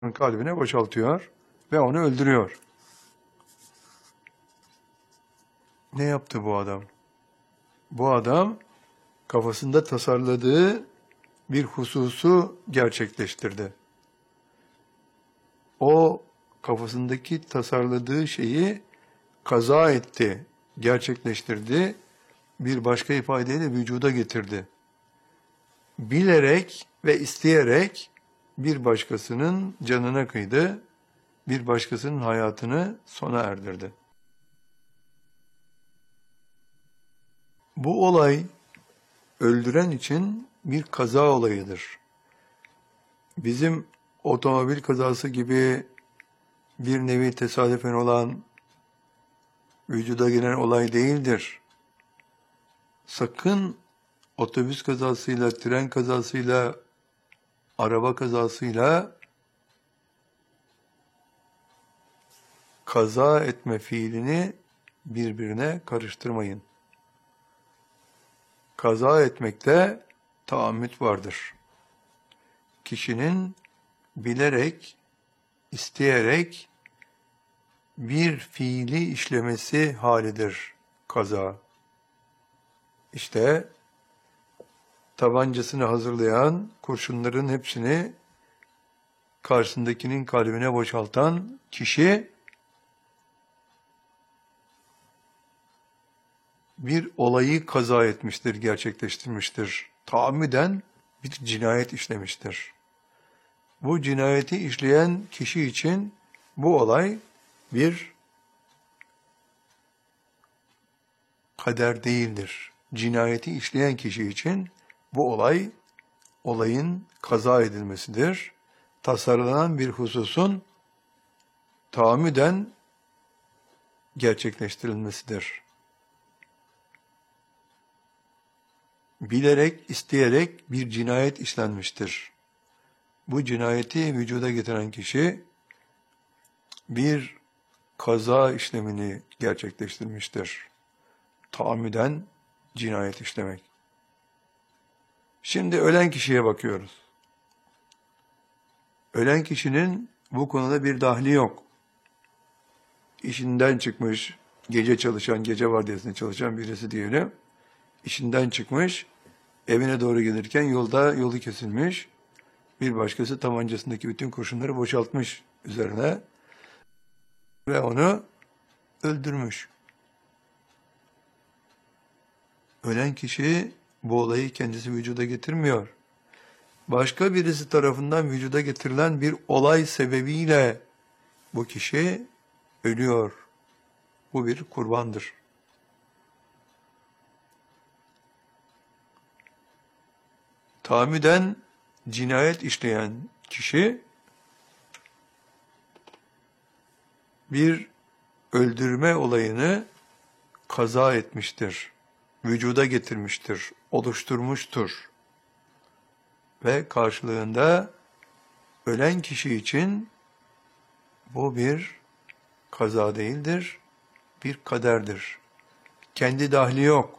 kalbine boşaltıyor ve onu öldürüyor. Ne yaptı bu adam? Bu adam kafasında tasarladığı bir hususu gerçekleştirdi. O kafasındaki tasarladığı şeyi kaza etti, gerçekleştirdi, bir başka ifadeyle vücuda getirdi. Bilerek ve isteyerek bir başkasının canına kıydı, bir başkasının hayatını sona erdirdi. Bu olay öldüren için bir kaza olayıdır. Bizim otomobil kazası gibi bir nevi tesadüfen olan, vücuda gelen olay değildir. Sakın otobüs kazasıyla, tren kazasıyla, araba kazasıyla kaza etme fiilini birbirine karıştırmayın. Kaza etmekte taammüt vardır. Kişinin bilerek, isteyerek bir fiili işlemesi halidir kaza. İşte tabancasını hazırlayan, kurşunların hepsini karşısındakinin kalbine boşaltan kişi bir olayı kaza etmiştir, gerçekleştirmiştir. Tahammüden bir cinayet işlemiştir. Bu cinayeti işleyen kişi için bu olay bir kader değildir. Cinayeti işleyen kişi için bu olay, olayın kaza edilmesidir. Tasarlanan bir hususun tahammüden gerçekleştirilmesidir. Bilerek, isteyerek bir cinayet işlenmiştir. Bu cinayeti vücuda getiren kişi bir kaza işlemini gerçekleştirmiştir. Tahammüden cinayet işlemek. Şimdi ölen kişiye bakıyoruz. Ölen kişinin bu konuda bir dahli yok. İşinden çıkmış, gece çalışan, gece vardiyasında çalışan birisi diyelim. İşinden çıkmış, evine doğru gelirken yolu kesilmiş. Bir başkası tabancasındaki bütün kurşunları boşaltmış üzerine ve onu öldürmüş. Ölen kişi bu olayı kendisi vücuda getirmiyor. Başka birisi tarafından vücuda getirilen bir olay sebebiyle bu kişi ölüyor. Bu bir kurbandır. Tahammüden cinayet işleyen kişi bir öldürme olayını kaza etmiştir, vücuda getirmiştir, oluşturmuştur. Ve karşılığında ölen kişi için bu bir kaza değildir, bir kaderdir. Kendi dahli yok.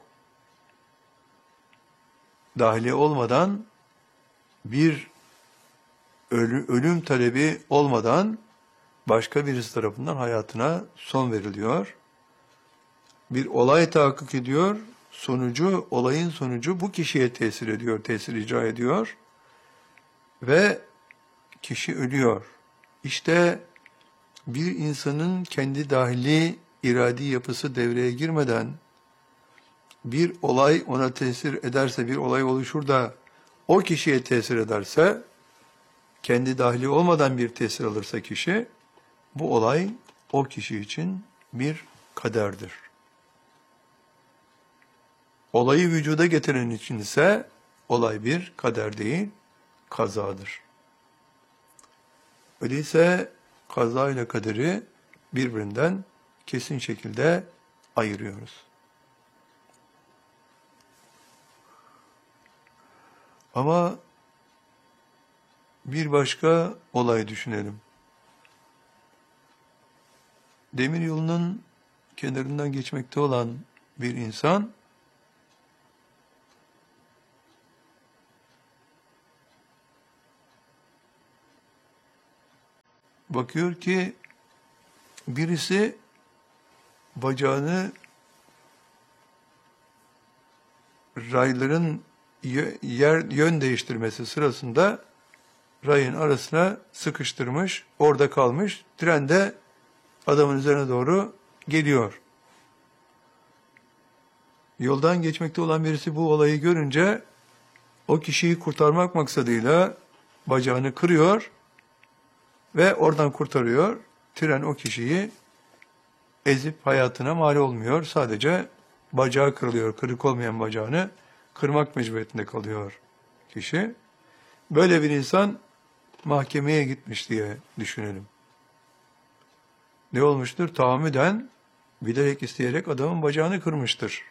Dahli olmadan, bir ölüm talebi olmadan başka birisi tarafından hayatına son veriliyor. Bir olay tahakkuk ediyor, olayın sonucu bu kişiye tesir ediyor, tesir icra ediyor ve kişi ölüyor. İşte bir insanın kendi dahili iradi yapısı devreye girmeden bir olay ona tesir ederse, bir olay oluşur da o kişiye tesir ederse, kendi dahili olmadan bir tesir alırsa kişi, bu olay o kişi için bir kaderdir. Olayı vücuda getiren için ise olay bir kader değil, kazadır. Öyleyse kaza ile kaderi birbirinden kesin şekilde ayırıyoruz. Ama bir başka olay düşünelim. Demir yolunun kenarından geçmekte olan bir insan bakıyor ki birisi bacağını rayların yön değiştirmesi sırasında rayın arasına sıkıştırmış, orada kalmış. Tren de adamın üzerine doğru geliyor. Yoldan geçmekte olan birisi bu olayı görünce o kişiyi kurtarmak maksadıyla bacağını kırıyor ve oradan kurtarıyor. Tren o kişiyi ezip hayatına mal olmuyor. Sadece bacağı kırılıyor. Kırık olmayan bacağını kırmak mecburiyetinde kalıyor kişi. Böyle bir insan mahkemeye gitmiş diye düşünelim. Ne olmuştur? Tahammüden, bilerek isteyerek adamın bacağını kırmıştır.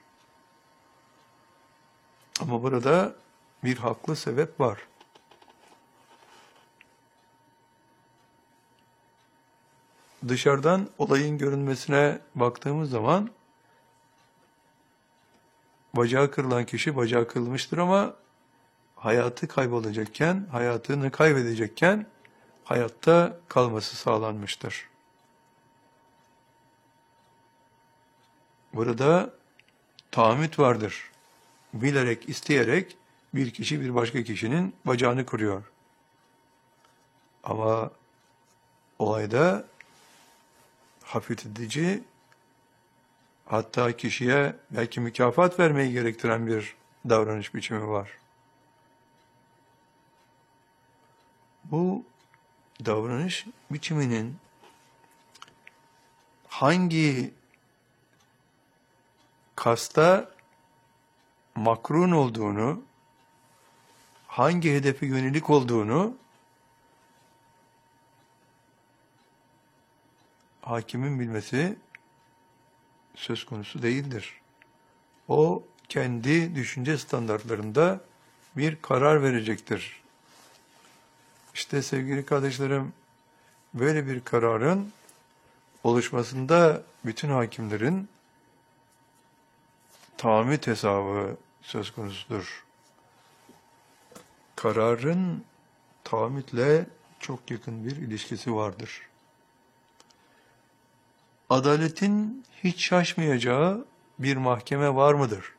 Ama burada bir haklı sebep var. Dışarıdan olayın görünmesine baktığımız zaman bacağı kırılan kişi bacağı kırılmıştır ama hayatı kaybolacakken, hayatını kaybedecekken hayatta kalması sağlanmıştır. Burada tahammüt vardır. Bilerek, isteyerek bir kişi bir başka kişinin bacağını kırıyor. Ama olayda hafifletici, hatta kişiye belki mükafat vermeyi gerektiren bir davranış biçimi var. Bu davranış biçiminin hangi kasta makrun olduğunu, hangi hedefe yönelik olduğunu hakimin bilmesi söz konusu değildir. O kendi düşünce standartlarında bir karar verecektir. İşte sevgili kardeşlerim, böyle bir kararın oluşmasında bütün hakimlerin tahammüt hesabı söz konusudur. Kararın tahammütle çok yakın bir ilişkisi vardır. Adaletin hiç şaşmayacağı bir mahkeme var mıdır?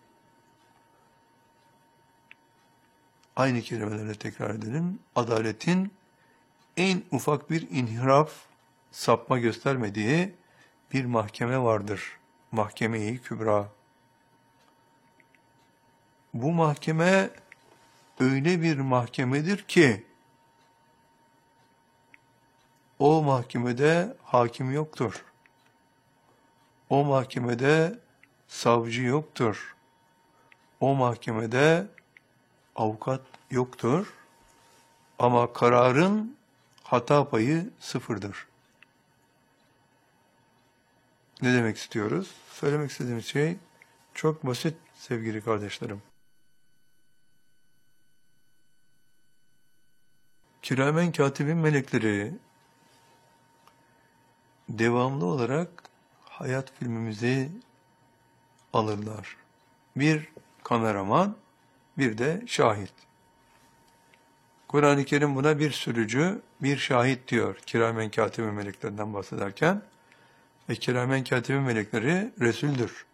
Aynı kelimelerle tekrar edelim. Adaletin en ufak bir inhiraf, sapma göstermediği bir mahkeme vardır. Mahkeme-i Kübra. Bu mahkeme öyle bir mahkemedir ki o mahkemede hakim yoktur. O mahkemede savcı yoktur. O mahkemede avukat yoktur. Ama kararın hata payı sıfırdır. Ne demek istiyoruz? Söylemek istediğimiz şey çok basit sevgili kardeşlerim. Kiramen katibin melekleri devamlı olarak hayat filmimizi alırlar. Bir kameraman, bir de şahit. Kur'an-ı Kerim buna bir sürücü, bir şahit diyor kiramen katibin meleklerinden bahsederken. Kiramen katibin melekleri Resul'dür.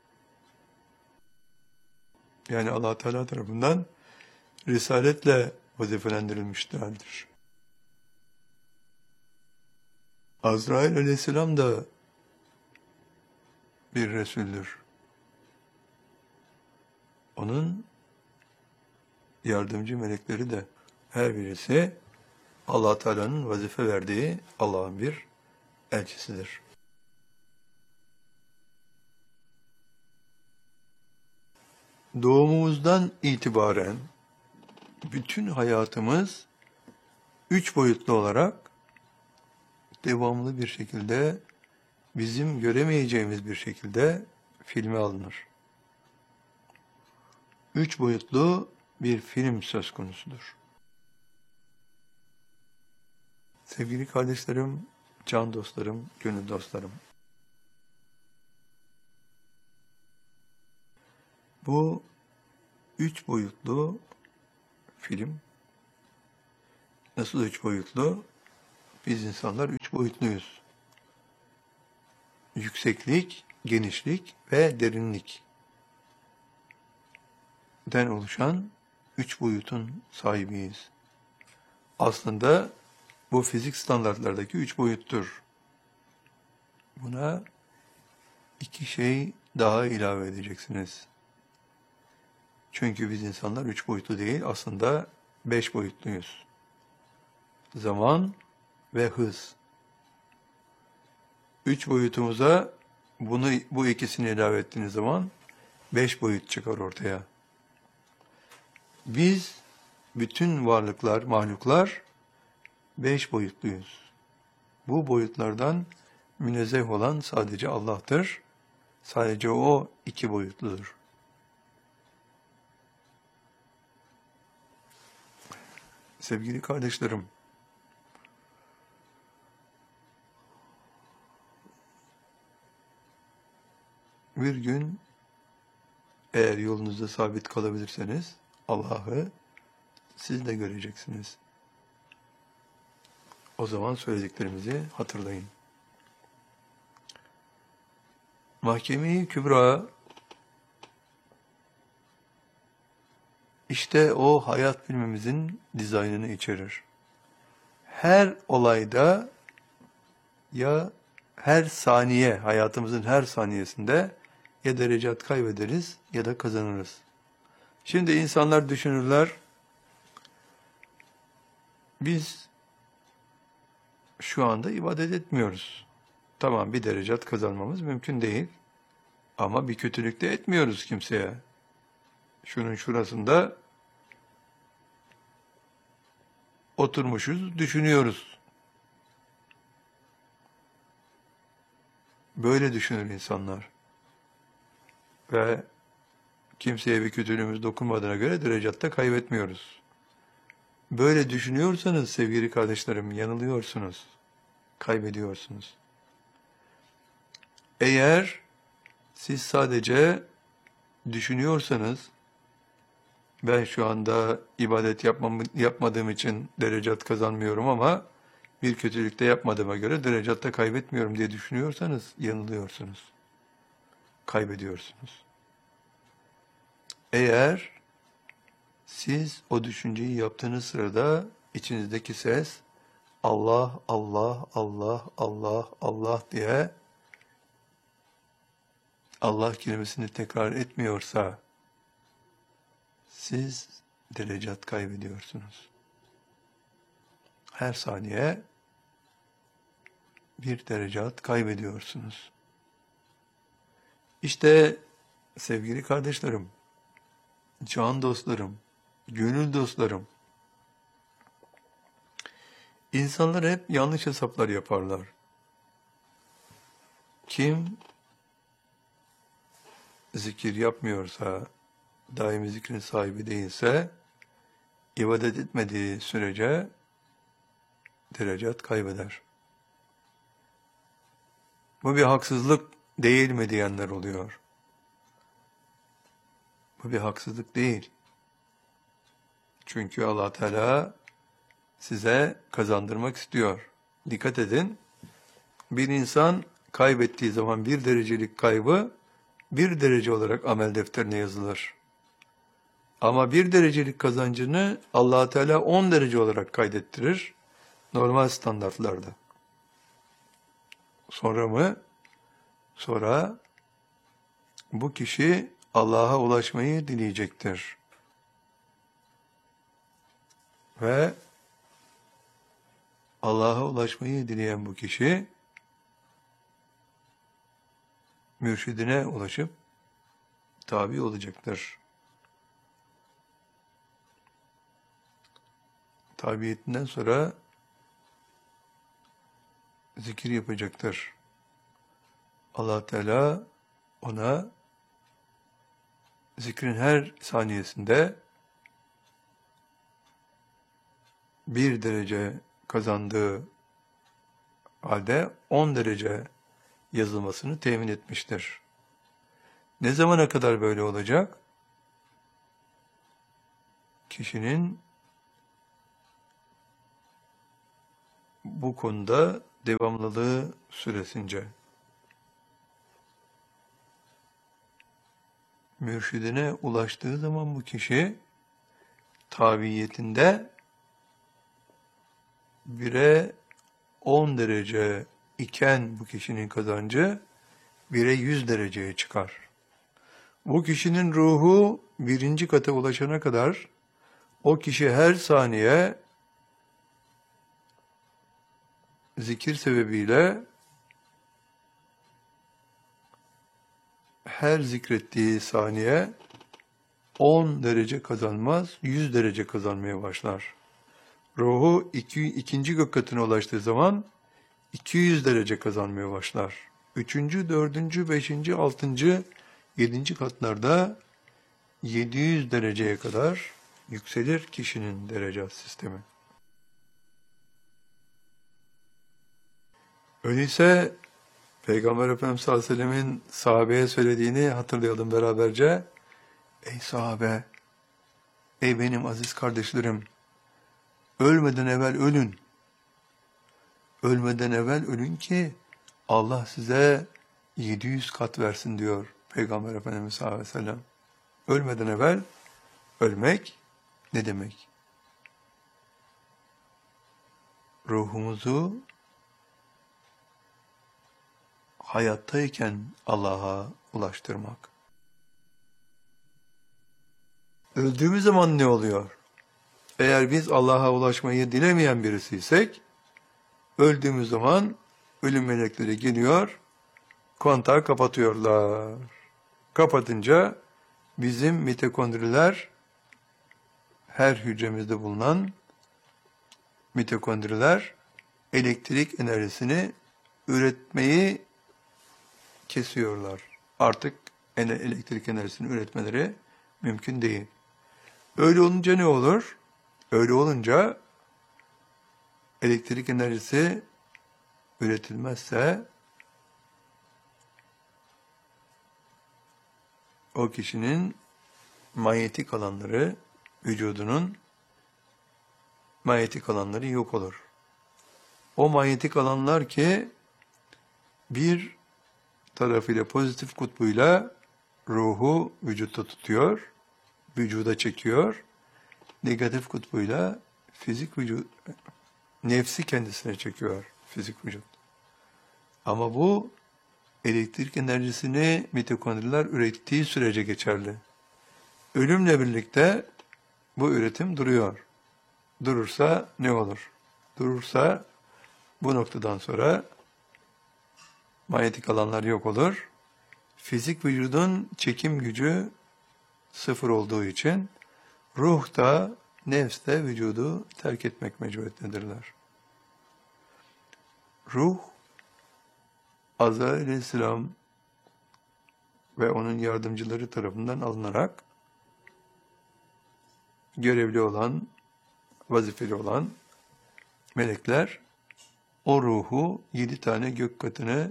Yani Allah Teala tarafından risaletle vazifelendirilmişlerdir. Azrail aleyhisselam da bir Resul'dür. Onun yardımcı melekleri de her birisi Allah Teala'nın vazife verdiği Allah'ın bir elçisidir. Doğumumuzdan itibaren bütün hayatımız 3 boyutlu olarak devamlı bir şekilde bizim göremeyeceğimiz bir şekilde filme alınır. 3 boyutlu bir film söz konusudur. Sevgili kardeşlerim, can dostlarım, gönül dostlarım. Bu 3 boyutlu film nasıl 3 boyutlu? Biz insanlar 3 üç boyutluyuz. Yükseklik, genişlik ve derinlikten oluşan üç boyutun sahibiyiz. Aslında bu fizik standartlardaki üç boyuttur. Buna iki şey daha ilave edeceksiniz. Çünkü biz insanlar üç boyutlu değil, aslında beş boyutluyuz. Zaman ve hız. Üç boyutumuza bu ikisini ilave ettiğiniz zaman beş boyut çıkar ortaya. Biz, bütün varlıklar, mahluklar beş boyutluyuz. Bu boyutlardan münezzeh olan sadece Allah'tır. Sadece O iki boyutludur. Sevgili kardeşlerim, bir gün eğer yolunuzda sabit kalabilirseniz Allah'ı siz de göreceksiniz. O zaman söylediklerimizi hatırlayın. Mahkeme-i Kübra işte o hayat filmimizin dizaynını içerir. Her olayda ya her saniye, hayatımızın her saniyesinde ya derecat kaybederiz ya da kazanırız. Şimdi insanlar düşünürler, biz şu anda ibadet etmiyoruz. Tamam, bir derecat kazanmamız mümkün değil. Ama bir kötülük de etmiyoruz kimseye. Şunun şurasında oturmuşuz, düşünüyoruz. Böyle düşünür insanlar. Ve kimseye bir kötülüğümüz dokunmadığına göre derecatta kaybetmiyoruz. Böyle düşünüyorsanız sevgili kardeşlerim yanılıyorsunuz. Kaybediyorsunuz. Eğer siz sadece düşünüyorsanız, ben şu anda ibadet yapmadığım için derecat kazanmıyorum ama bir kötülük de yapmadığıma göre derecatta kaybetmiyorum diye düşünüyorsanız yanılıyorsunuz. Kaybediyorsunuz. Eğer siz o düşünceyi yaptığınız sırada içinizdeki ses Allah, Allah, Allah, Allah, Allah diye Allah kelimesini tekrar etmiyorsa siz derecat kaybediyorsunuz. Her saniye bir derecat kaybediyorsunuz. İşte sevgili kardeşlerim, can dostlarım, gönül dostlarım, insanlar hep yanlış hesaplar yaparlar. Kim zikir yapmıyorsa, daimi zikrin sahibi değilse, ibadet etmediği sürece derecat kaybeder. Bu bir haksızlık değil mi diyenler oluyor. Bu bir haksızlık değil. Çünkü Allah Teala size kazandırmak istiyor. Dikkat edin, bir insan kaybettiği zaman bir derecelik kaybı bir derece olarak amel defterine yazılır. Ama bir derecelik kazancını Allah Teala 10 derece olarak kaydettirir normal standartlarda. Sonra bu kişi Allah'a ulaşmayı dileyecektir. Ve Allah'a ulaşmayı dileyen bu kişi mürşidine ulaşıp tabi olacaktır. Tabiyetinden sonra zikir yapacaktır. Allah Teala ona zikrin her saniyesinde bir derece kazandığı halde 10 derece yazılmasını temin etmiştir. Ne zamana kadar böyle olacak? Kişinin bu konuda devamlılığı süresince. Mürşidine ulaştığı zaman bu kişi taviyetinde 1'e 10 derece iken bu kişinin kazancı 1'e 100 dereceye çıkar. Bu kişinin ruhu 1. kata ulaşana kadar o kişi her saniye zikir sebebiyle her zikrettiği saniye 10 derece kazanmaz, 100 derece kazanmaya başlar. Ruhu 2. gök katına ulaştığı zaman 200 derece kazanmaya başlar. 3., 4., 5., 6., 7. katlarda 700 dereceye kadar yükselir kişinin derece sistemi. Öyleyse Peygamber Efendimiz sallallahu aleyhi ve sellemin sahabeye söylediğini hatırlayalım beraberce. Ey sahabe, ey benim aziz kardeşlerim, ölmeden evvel ölün. Ölmeden evvel ölün ki Allah size 700 kat versin diyor Peygamber Efendimiz sallallahu aleyhi ve sellem. Ölmeden evvel ölmek ne demek? Ruhumuzu hayattayken Allah'a ulaştırmak. Öldüğümüz zaman ne oluyor? Eğer biz Allah'a ulaşmayı dilemeyen birisiysek, öldüğümüz zaman ölüm melekleri geliyor, kontağı kapatıyorlar. Kapatınca bizim mitokondriler, her hücremizde bulunan mitokondriler elektrik enerjisini üretmeyi kesiyorlar. Artık elektrik enerjisini üretmeleri mümkün değil. Öyle olunca ne olur? Öyle olunca elektrik enerjisi üretilmezse o kişinin manyetik alanları, vücudunun manyetik alanları yok olur. O manyetik alanlar ki bir tarafıyla pozitif kutbuyla ruhu vücutta tutuyor, vücuda çekiyor. Negatif kutbuyla fizik vücut, nefsi kendisine çekiyor, fizik vücut. Ama bu elektrik enerjisini mitokondriler ürettiği sürece geçerli. Ölümle birlikte bu üretim duruyor. Durursa ne olur? Durursa bu noktadan sonra manyetik alanlar yok olur. Fizik vücudun çekim gücü sıfır olduğu için ruh da nefs de vücudu terk etmek mecburiyetindedirler. Ruh, Azrail aleyhisselam ve onun yardımcıları tarafından alınarak görevli olan, vazifeli olan melekler o ruhu 7 tane gök katını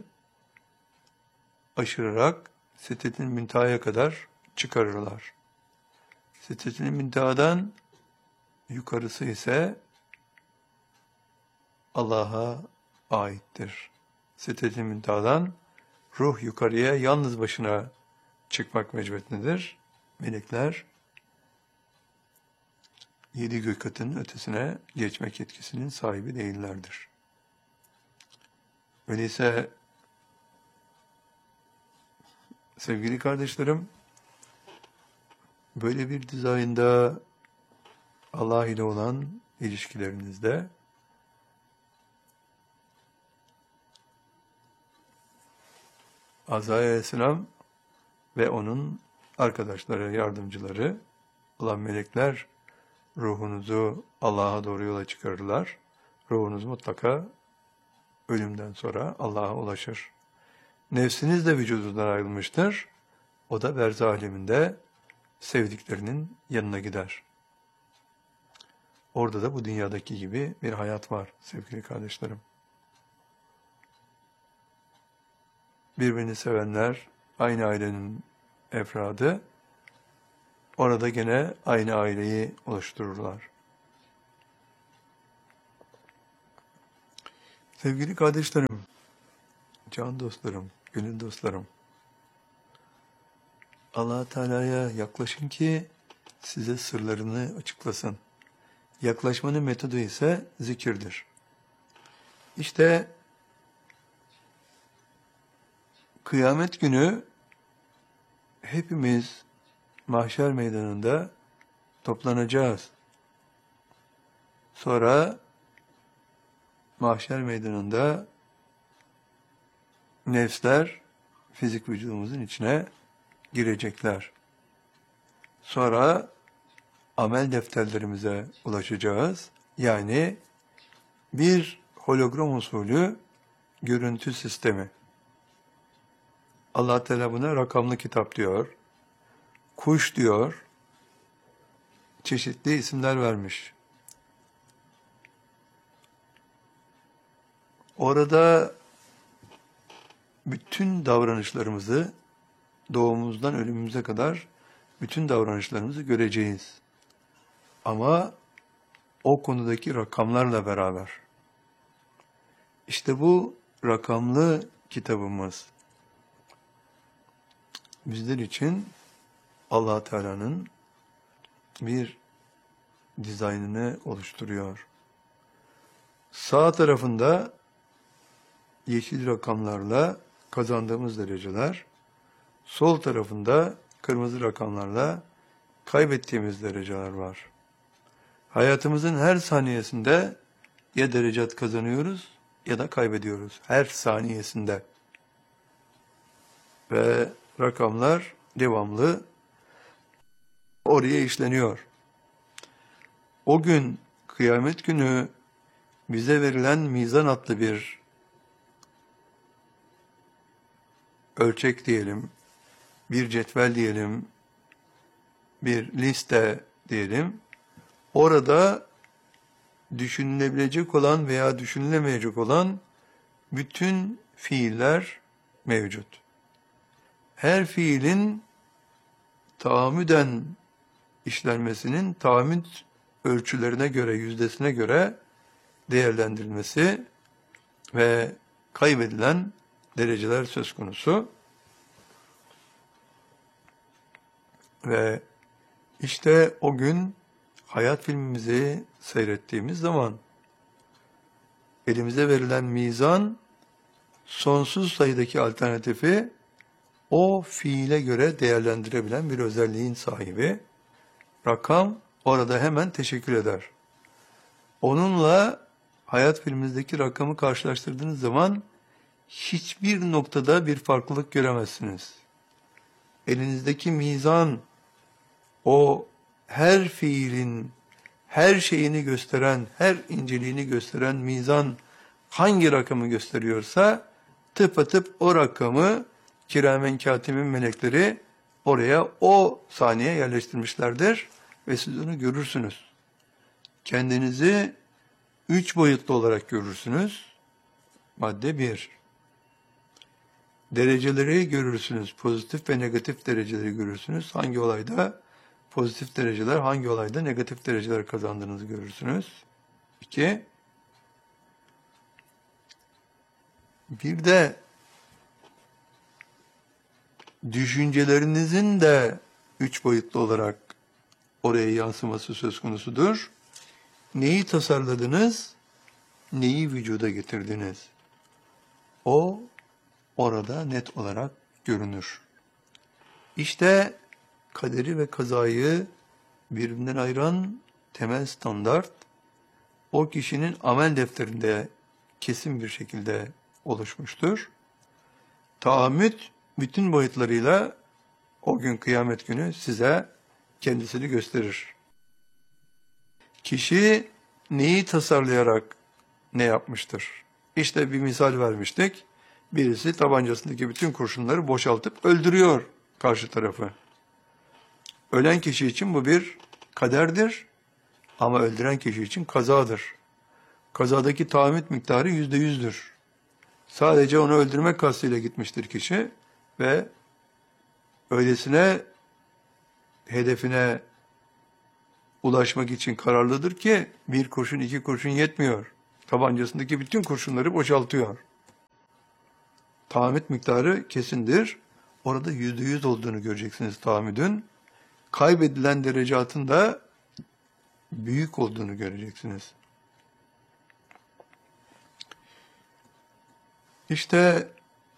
aşırarak Sidret-i Münteha'ya kadar çıkarırlar. Sidret-i Münteha'dan yukarısı ise Allah'a aittir. Sidret-i Münteha'dan ruh yukarıya yalnız başına çıkmak mecburiyetindedir. Melekler 7 gök katının ötesine geçmek yetkisinin sahibi değillerdir. Öyleyse sevgili kardeşlerim, böyle bir dizaynda Allah ile olan ilişkilerinizde Azrail aleyhisselam ve onun arkadaşları, yardımcıları olan melekler ruhunuzu Allah'a doğru yola çıkarırlar. Ruhunuz mutlaka ölümden sonra Allah'a ulaşır. Nefsiniz de vücudundan ayrılmıştır. O da berzah aleminde sevdiklerinin yanına gider. Orada da bu dünyadaki gibi bir hayat var sevgili kardeşlerim. Birbirini sevenler, aynı ailenin efradı, orada gene aynı aileyi oluştururlar. Sevgili kardeşlerim, can dostlarım, gönül dostlarım, Allah Teala'ya yaklaşın ki size sırlarını açıklasın. Yaklaşmanın metodu ise zikirdir. İşte kıyamet günü hepimiz mahşer meydanında toplanacağız. Sonra mahşer meydanında nefsler fizik vücudumuzun içine girecekler. Sonra amel defterlerimize ulaşacağız. Yani bir hologram usulü görüntü sistemi. Allah Teala buna rakamlı kitap diyor, kuş diyor, çeşitli isimler vermiş. Orada bütün davranışlarımızı, doğumumuzdan ölümümüze kadar bütün davranışlarımızı göreceğiz. Ama o konudaki rakamlarla beraber. İşte bu rakamlı kitabımız bizler için Allah Teala'nın bir dizaynını oluşturuyor. Sağ tarafında yeşil rakamlarla kazandığımız dereceler, sol tarafında kırmızı rakamlarla kaybettiğimiz dereceler var. Hayatımızın her saniyesinde ya derecat kazanıyoruz ya da kaybediyoruz. Her saniyesinde. Ve rakamlar devamlı oraya işleniyor. O gün, kıyamet günü bize verilen mizan adlı bir ölçek diyelim, bir cetvel diyelim, bir liste diyelim. Orada düşünülebilecek olan veya düşünülemeyecek olan bütün fiiller mevcut. Her fiilin tahammüden işlenmesinin tahammüd ölçülerine göre, yüzdesine göre değerlendirilmesi ve kaybedilen dereceler söz konusu. Ve işte o gün hayat filmimizi seyrettiğimiz zaman elimize verilen mizan sonsuz sayıdaki alternatifi o fiile göre değerlendirebilen bir özelliğin sahibi. Rakam orada hemen teşekkür eder. Onunla hayat filmimizdeki rakamı karşılaştırdığınız zaman hiçbir noktada bir farklılık göremezsiniz. Elinizdeki mizan o her fiilin her şeyini gösteren, her inceliğini gösteren mizan hangi rakamı gösteriyorsa tıpatıp o rakamı kiramen katibin melekleri oraya o saniye yerleştirmişlerdir ve siz onu görürsünüz. Kendinizi 3 boyutlu olarak görürsünüz. Madde 1. Dereceleri görürsünüz. Pozitif ve negatif dereceleri görürsünüz. Hangi olayda pozitif dereceler, hangi olayda negatif dereceler kazandığınızı görürsünüz. 2. Bir de düşüncelerinizin de 3 boyutlu olarak oraya yansıması söz konusudur. Neyi tasarladınız, neyi vücuda getirdiniz? O orada net olarak görünür. İşte kaderi ve kazayı birbirinden ayıran temel standart, o kişinin amel defterinde kesin bir şekilde oluşmuştur. Tahammüd bütün boyutlarıyla o gün kıyamet günü size kendisini gösterir. Kişi neyi tasarlayarak ne yapmıştır? İşte bir misal vermiştik. Birisi tabancasındaki bütün kurşunları boşaltıp öldürüyor karşı tarafı. Ölen kişi için bu bir kaderdir ama öldüren kişi için kazadır. Kazadaki tahammül miktarı %100'dür. Sadece onu öldürmek kastıyla gitmiştir kişi ve öylesine hedefine ulaşmak için kararlıdır ki bir kurşun iki kurşun yetmiyor. Tabancasındaki bütün kurşunları boşaltıyor. Taahhüt miktarı kesindir. Orada %100 olduğunu göreceksiniz taahhüdün. Kaybedilen derecatın da büyük olduğunu göreceksiniz. İşte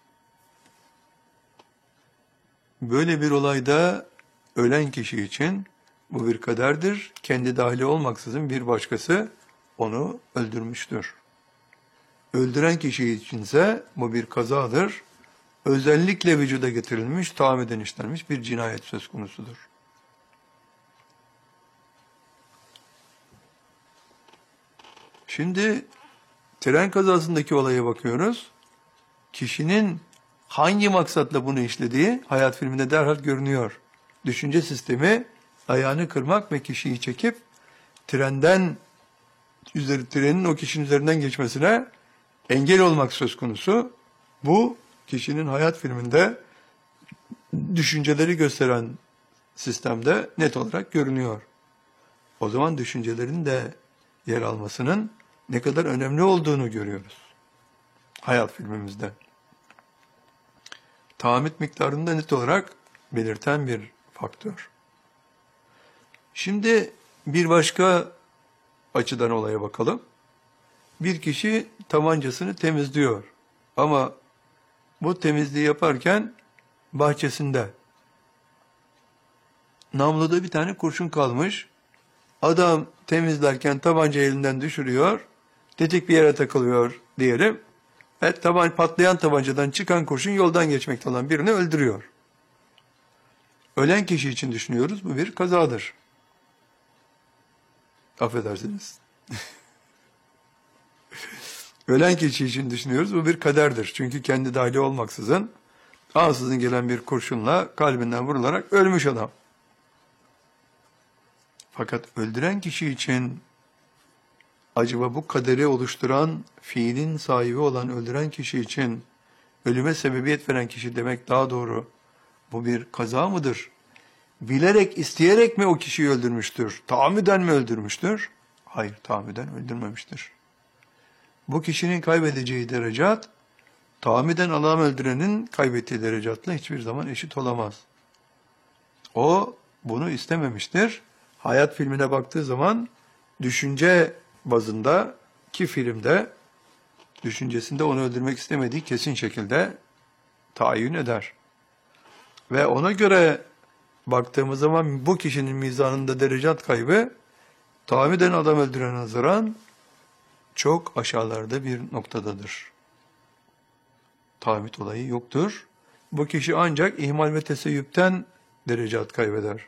böyle bir olayda ölen kişi için bu bir kaderdir. Kendi dahili olmaksızın bir başkası onu öldürmüştür. Öldüren kişi içinse bu bir kazadır. Özellikle vücuda getirilmiş, tahammüden işlenmiş bir cinayet söz konusudur. Şimdi tren kazasındaki olaya bakıyoruz. Kişinin hangi maksatla bunu işlediği hayat filminde derhal görünüyor. Düşünce sistemi ayağını kırmak ve kişiyi çekip trenin o kişinin üzerinden geçmesine engel olmak söz konusu. Bu kişinin hayat filminde düşünceleri gösteren sistemde net olarak görünüyor. O zaman düşüncelerin de yer almasının ne kadar önemli olduğunu görüyoruz hayat filmimizde. Taahhüt miktarını da net olarak belirten bir faktör. Şimdi bir başka açıdan olaya bakalım. Bir kişi tabancasını temizliyor ama bu temizliği yaparken bahçesinde namluda bir tane kurşun kalmış. Adam temizlerken tabanca elinden düşürüyor, tetik bir yere takılıyor diyelim. Patlayan tabancadan çıkan kurşun yoldan geçmekte olan birini öldürüyor. Ölen kişi için düşünüyoruz, bu bir kazadır. Affedersiniz. Ölen kişi için düşünüyoruz, bu bir kaderdir. Çünkü kendi dahili olmaksızın ansızın gelen bir kurşunla kalbinden vurularak ölmüş adam. Fakat öldüren kişi için acaba bu kaderi oluşturan fiilin sahibi olan öldüren kişi için ölüme sebebiyet veren kişi demek daha doğru. Bu bir kaza mıdır? Bilerek, isteyerek mi o kişiyi öldürmüştür? Tahammüden mi öldürmüştür? Hayır, tahammüden öldürmemiştir. Bu kişinin kaybedeceği derecat, tahammüden adam öldürenin kaybettiği derecatla hiçbir zaman eşit olamaz. O bunu istememiştir. Hayat filmine baktığı zaman düşünce bazında ki filmde düşüncesinde onu öldürmek istemediği kesin şekilde tayin eder. Ve ona göre baktığımız zaman bu kişinin mizanında derecat kaybı tahammüden adam öldürene nazaran çok aşağılarda bir noktadadır. Tahammüt olayı yoktur. Bu kişi ancak ihmal ve teseyyüpten derecat kaybeder.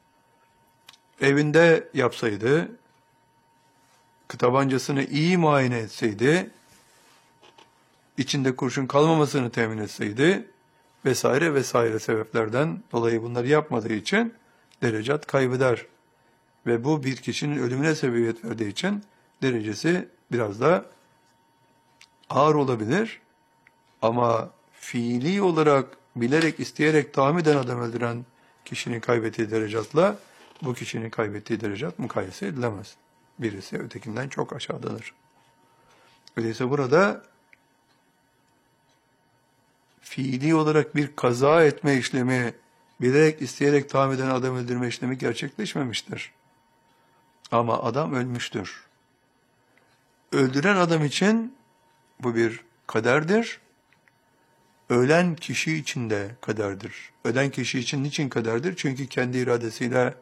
Evinde yapsaydı, tabancasını iyi muayene etseydi, içinde kurşun kalmamasını temin etseydi vesaire vesaire sebeplerden dolayı bunları yapmadığı için derecat kaybeder. Ve bu bir kişinin ölümüne sebebiyet verdiği için derecesi biraz da ağır olabilir. Ama fiili olarak bilerek, isteyerek tahammüden adam öldüren kişinin kaybettiği derecatla bu kişinin kaybettiği derecat mukayese edilemez. Birisi ötekinden çok aşağıdadır. Öyleyse burada fiili olarak bir kaza etme işlemi, bilerek, isteyerek tahammüden adam öldürme işlemi gerçekleşmemiştir. Ama adam ölmüştür. Öldüren adam için bu bir kaderdir. Ölen kişi için de kaderdir. Ölen kişi için niçin kaderdir? Çünkü kendi iradesiyle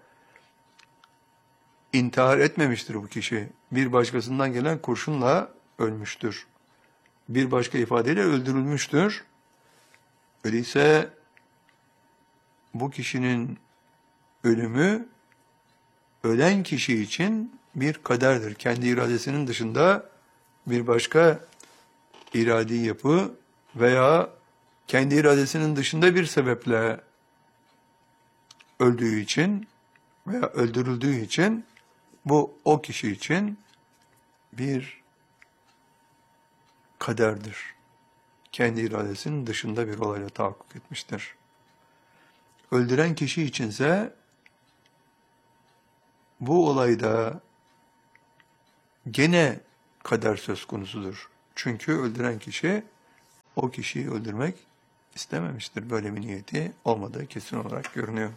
intihar etmemiştir bu kişi. Bir başkasından gelen kurşunla ölmüştür. Bir başka ifadeyle öldürülmüştür. Öyleyse bu kişinin ölümü ölen kişi için bir kaderdir. Kendi iradesinin dışında bir başka iradi yapı veya kendi iradesinin dışında bir sebeple öldüğü için veya öldürüldüğü için bu o kişi için bir kaderdir. Kendi iradesinin dışında bir olayla tahakkuk etmiştir. Öldüren kişi içinse bu olayda gene kader söz konusudur. Çünkü öldüren kişi o kişiyi öldürmek istememiştir. Böyle bir niyeti olmadığı kesin olarak görünüyor.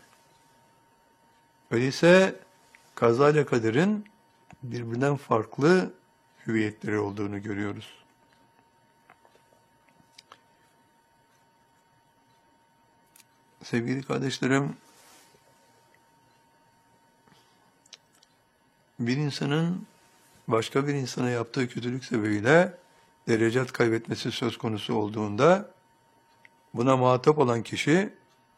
Öyleyse kaza ile kaderin birbirinden farklı hüviyetleri olduğunu görüyoruz. Sevgili kardeşlerim, bir insanın başka bir insana yaptığı kötülük sebebiyle derecat kaybetmesi söz konusu olduğunda buna muhatap olan kişi,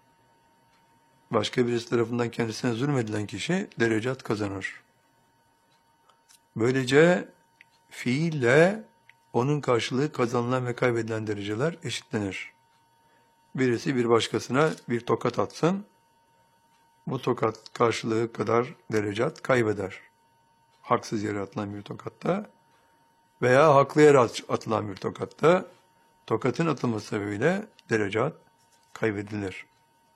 başka birisi tarafından kendisine zulmedilen kişi derecat kazanır. Böylece fiille onun karşılığı kazanılan ve kaybedilen dereceler eşitlenir. Birisi bir başkasına bir tokat atsın, bu tokat karşılığı kadar derecat kaybeder. Haksız yere atılan bir tokatta veya haklı yere atılan bir tokatta tokatın atılması sebebiyle derecat kaybedilir.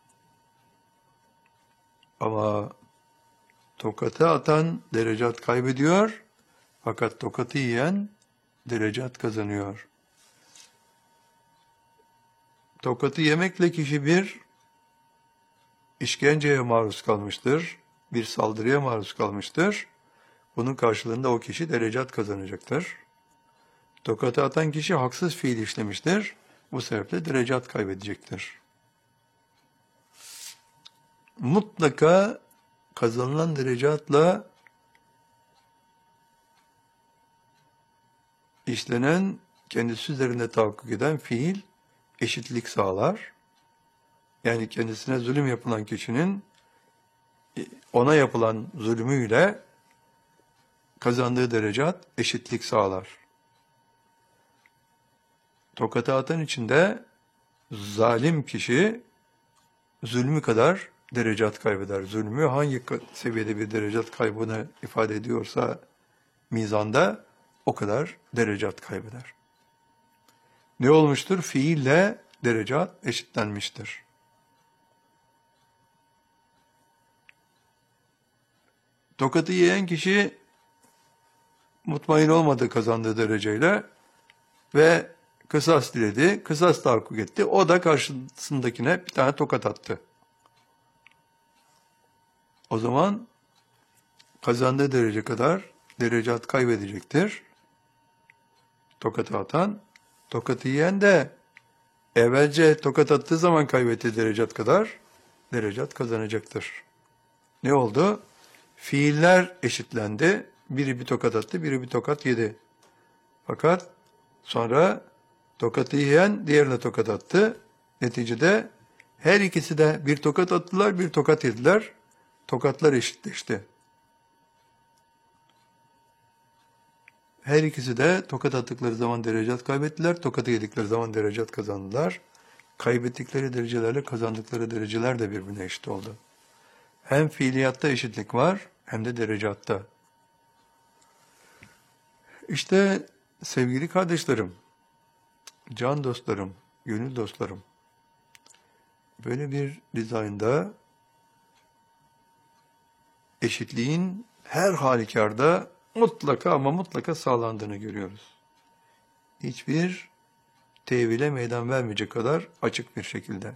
Ama tokatı atan derecat kaybediyor, fakat tokatı yiyen derecat kazanıyor. Tokatı yemekle kişi bir işkenceye maruz kalmıştır, bir saldırıya maruz kalmıştır. Bunun karşılığında o kişi derecat kazanacaktır. Tokatı atan kişi haksız fiil işlemiştir. Bu sebeple derecat kaybedecektir. Mutlaka kazanılan derecatla işlenen, kendisi üzerinde tahakkuk eden fiil eşitlik sağlar. Yani kendisine zulüm yapılan kişinin ona yapılan zulmüyle kazandığı derecat eşitlik sağlar. Tokatı atan için de zalim kişi zulmü kadar derecat kaybeder. Zulmü hangi seviyede bir derecat kaybını ifade ediyorsa mizanda o kadar derecat kaybeder. Ne olmuştur? Fiille derecat eşitlenmiştir. Tokatı yiyen kişi mutmain olmadı kazandığı dereceyle ve kısas diledi, kısas tahakkuk etti. O da karşısındakine bir tane tokat attı. O zaman kazandığı derece kadar derecat kaybedecektir. Tokatı atan, tokatı yiyen de evvelce tokat attığı zaman kaybettiği derecat kadar derecat kazanacaktır. Ne oldu? Fiiller eşitlendi. Biri bir tokat attı, biri bir tokat yedi. Fakat sonra tokatı yiyen diğerine tokat attı. Neticede her ikisi de bir tokat attılar, bir tokat yediler. Tokatlar eşitleşti. Her ikisi de tokat attıkları zaman derecat kaybettiler, tokatı yedikleri zaman derecat kazandılar. Kaybettikleri derecelerle kazandıkları dereceler de birbirine eşit oldu. Hem fiiliyatta eşitlik var, hem de derecatta. İşte sevgili kardeşlerim, can dostlarım, gönül dostlarım, böyle bir dizaynda eşitliğin her halükarda mutlaka ama mutlaka sağlandığını görüyoruz. Hiçbir tevhile meydan vermeyecek kadar açık bir şekilde.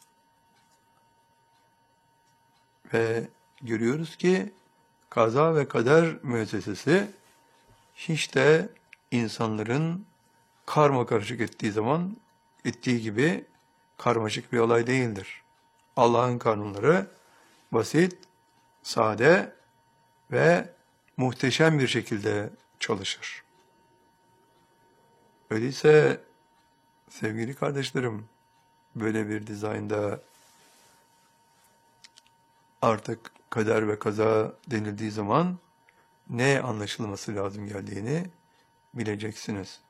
Ve görüyoruz ki kaza ve kader müessesesi hiç de insanların karma karışık ettiği gibi karmaşık bir olay değildir. Allah'ın kanunları basit, sade ve muhteşem bir şekilde çalışır. Öyleyse sevgili kardeşlerim, böyle bir dizaynda artık kader ve kaza denildiği zaman ne anlaşılması lazım geldiğini bileceksiniz.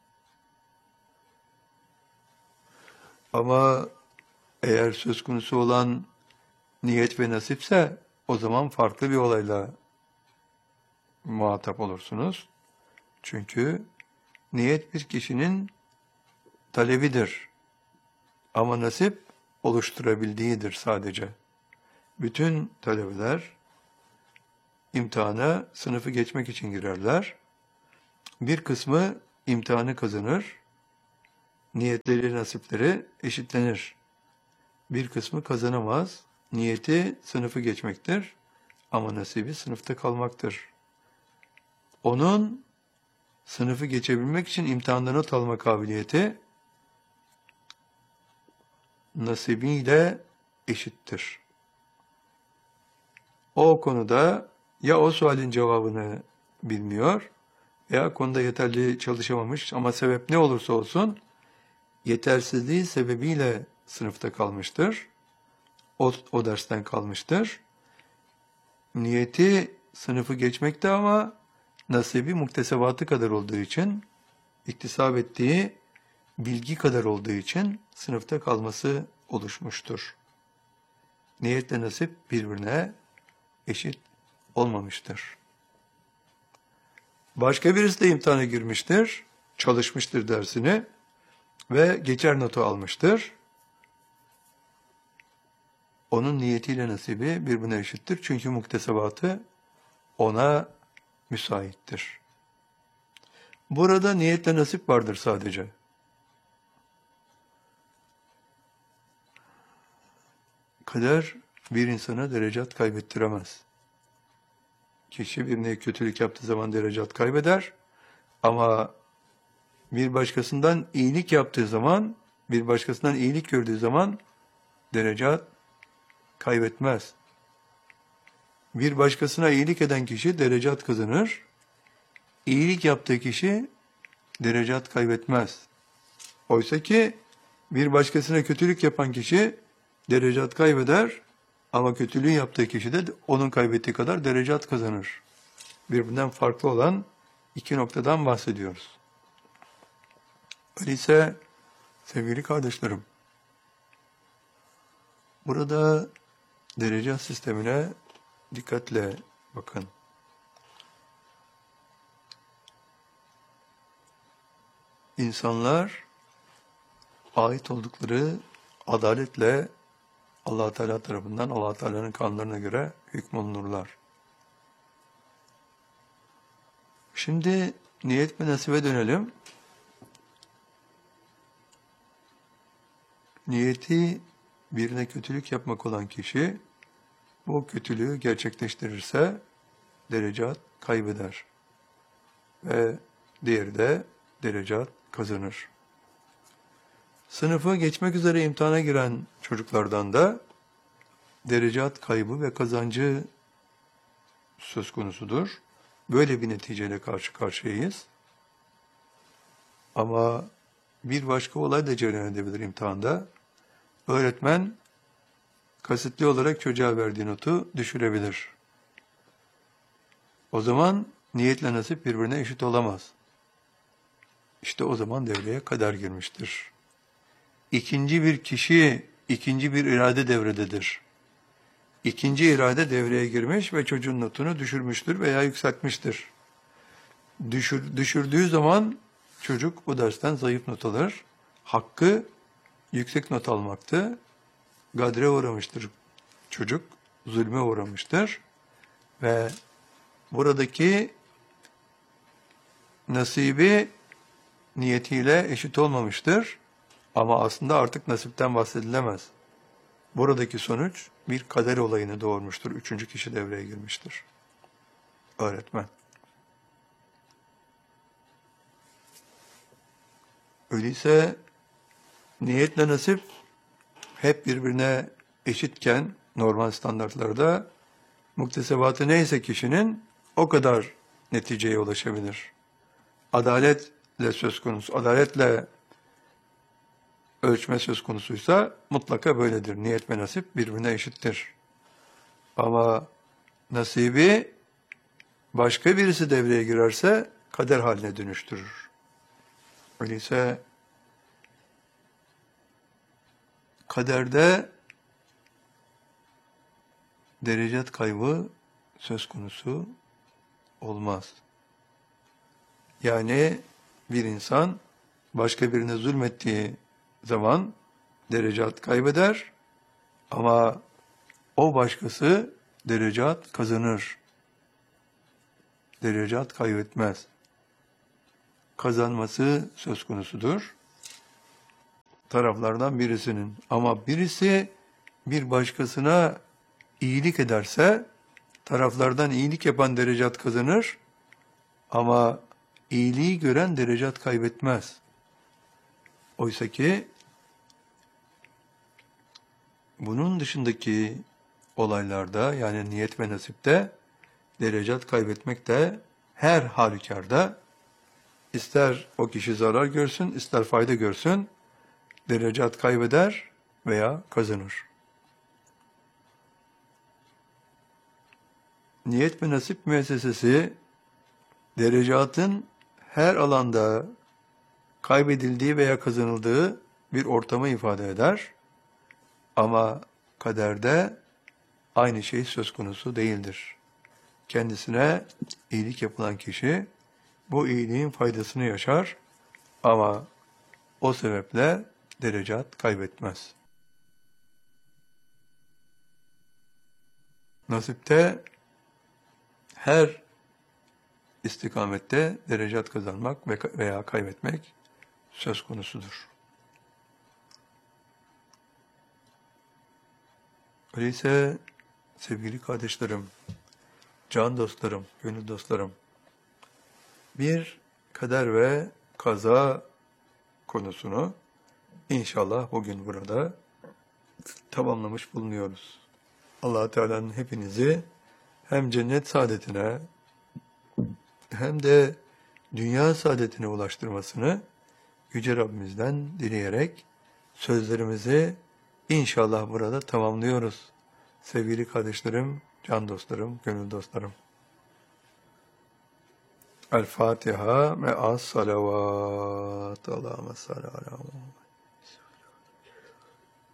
Ama eğer söz konusu olan niyet ve nasipse o zaman farklı bir olayla muhatap olursunuz. Çünkü niyet bir kişinin talebidir. Ama nasip oluşturabildiğidir sadece. Bütün talebeler imtihana sınıfı geçmek için girerler. Bir kısmı imtihanı kazanır, niyetleri, nasipleri eşitlenir. Bir kısmı kazanamaz, niyeti sınıfı geçmektir ama nasibi sınıfta kalmaktır. Onun sınıfı geçebilmek için imtihanda not alma kabiliyeti nasibiyle eşittir. O konuda ya o sualin cevabını bilmiyor veya konuda yeterli çalışamamış ama sebep ne olursa olsun yetersizliği sebebiyle sınıfta kalmıştır. O dersten kalmıştır. Niyeti sınıfı geçmekte ama nasibi muktesebatı kadar olduğu için, iktisap ettiği bilgi kadar olduğu için sınıfta kalması oluşmuştur. Niyetle nasip birbirine eşit olmamıştır. Başka birisi de imtihana girmiştir, çalışmıştır dersini ve geçer notu almıştır. Onun niyetiyle nasibi birbirine eşittir çünkü muktesebatı ona müsaittir. Burada niyetle nasip vardır sadece. Kader bir insana derecat kaybettiremez. Kişi birine kötülük yaptığı zaman derecat kaybeder ama bir başkasından iyilik yaptığı zaman, bir başkasından iyilik gördüğü zaman derecat kaybetmez. Bir başkasına iyilik eden kişi derecat kazanır. İyilik yaptığı kişi derecat kaybetmez. Oysa ki bir başkasına kötülük yapan kişi derecat kaybeder ama kötülüğü yaptığı kişi de onun kaybettiği kadar derecat kazanır. Birbirinden farklı olan iki noktadan bahsediyoruz. Öyleyse sevgili kardeşlerim, burada derecat sistemine dikkatle bakın. İnsanlar ait oldukları adaletle Allah Teala tarafından Allah Teala'nın kanunlarına göre hükmolunurlar. Şimdi niyet ve nasibe dönelim. Niyeti birine kötülük yapmak olan kişi bu kötülüğü gerçekleştirirse derecat kaybeder ve diğeri de derecat kazanır. Sınıfı geçmek üzere imtihana giren çocuklardan da derecat kaybı ve kazancı söz konusudur. Böyle bir neticeyle karşı karşıyayız. Ama bir başka olay da cereyan edebilir imtihanda. Öğretmen kasıtlı olarak çocuğa verdiği notu düşürebilir. O zaman niyetle nasip birbirine eşit olamaz. İşte o zaman devreye kader girmiştir. İkinci bir kişi, ikinci bir irade devrededir. İkinci irade devreye girmiş ve çocuğun notunu düşürmüştür veya yükseltmiştir. Düşürdüğü zaman çocuk bu dersten zayıf not alır. Hakkı yüksek not almaktı. Gadre uğramıştır çocuk, zulme uğramıştır. Ve buradaki nasibi niyetiyle eşit olmamıştır. Ama aslında artık nasipten bahsedilemez. Buradaki sonuç bir kader olayını doğurmuştur. Üçüncü kişi devreye girmiştir. Öğretmen. Öyleyse niyetle nasip hep birbirine eşitken normal standartlarda muktesebatı neyse kişinin o kadar neticeye ulaşabilir. Adaletle söz konusu, adaletle ölçme söz konusuysa mutlaka böyledir. Niyet ve nasip birbirine eşittir. Ama nasibi başka birisi devreye girerse kader haline dönüştürür. Öyleyse kaderde derecat kaybı söz konusu olmaz. Yani bir insan başka birine zulmettiği zaman derecat kaybeder ama o başkası derecat kazanır. Derecat kaybetmez. kazanması söz konusudur. Taraflardan birisinin. Ama birisi bir başkasına iyilik ederse taraflardan iyilik yapan derecat kazanır ama iyiliği gören derecat kaybetmez. Oysa ki bunun dışındaki olaylarda yani niyet ve nasipte derecat kaybetmek de her halükarda ister o kişi zarar görsün ister fayda görsün derecat kaybeder veya kazanır. Niyet ve nasip müessesesi derecatın her alanda kaybedildiği veya kazanıldığı bir ortamı ifade eder. Ama kaderde aynı şey söz konusu değildir. Kendisine iyilik yapılan kişi bu iyiliğin faydasını yaşar ama o sebeple derecat kaybetmez. Nasipte her istikamette derecat kazanmak veya kaybetmek söz konusudur. Öyleyse sevgili kardeşlerim, can dostlarım, gönül dostlarım, bir kader ve kaza konusunu inşallah bugün burada tamamlamış bulunuyoruz. Allah Teala'nın hepinizi hem cennet saadetine hem de dünya saadetine ulaştırmasını Yüce Rabbimizden dileyerek sözlerimizi inşallah burada tamamlıyoruz. Sevgili kardeşlerim, can dostlarım, gönül dostlarım. El Fatiha me'as salavat. Allahümme salli ala Muhammed.